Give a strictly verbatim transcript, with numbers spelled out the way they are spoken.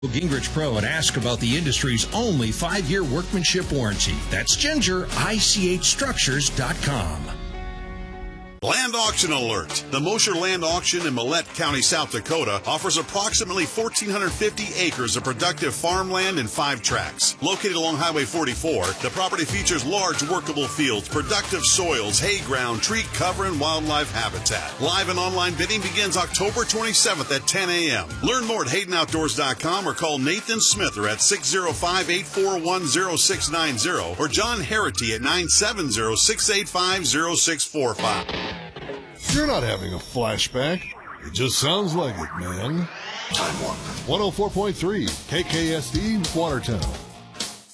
Gingrich Pro and ask about the industry's only five-year workmanship warranty. That's Ginger, I C H Structures dot com. Land auction alert. The Mosher Land Auction in Millette County, South Dakota offers approximately one thousand four hundred fifty acres of productive farmland in five tracts. Located along Highway forty-four, the property features large workable fields, productive soils, hay ground, tree cover, and wildlife habitat. Live and online bidding begins October twenty-seventh at ten a.m. Learn more at Hayden Outdoors dot com or call Nathan Smither at six oh five, eight four one, oh six nine oh or John Harity at nine seven zero, six eight five, oh six four five. You're not having a flashback. It just sounds like it, man. Time Warp. one oh four point three K K S D, Watertown.